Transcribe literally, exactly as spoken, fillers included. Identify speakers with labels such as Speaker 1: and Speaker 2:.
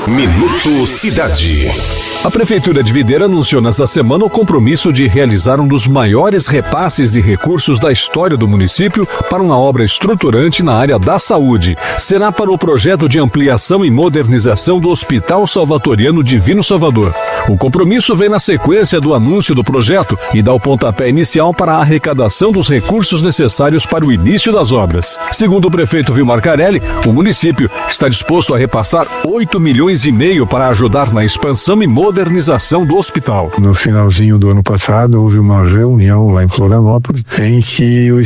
Speaker 1: Minuto Cidade.
Speaker 2: A Prefeitura de Videira anunciou nesta semana o compromisso de realizar um dos maiores repasses de recursos da história do município para uma obra estruturante na área da saúde. Será para o projeto de ampliação e modernização do Hospital Salvatoriano Divino Salvador. O compromisso vem na sequência do anúncio do projeto e dá o pontapé inicial para a arrecadação dos recursos necessários para o início das obras. Segundo o prefeito Vilmar Carelli, o município está disposto a repassar oito milhões e meio para ajudar na expansão e modernização do hospital.
Speaker 3: No finalzinho do ano passado, houve uma reunião lá em Florianópolis em que o